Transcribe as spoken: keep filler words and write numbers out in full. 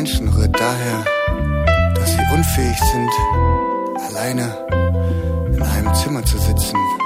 Menschen rührt daher, dass sie unfähig sind, alleine in einem Zimmer zu sitzen.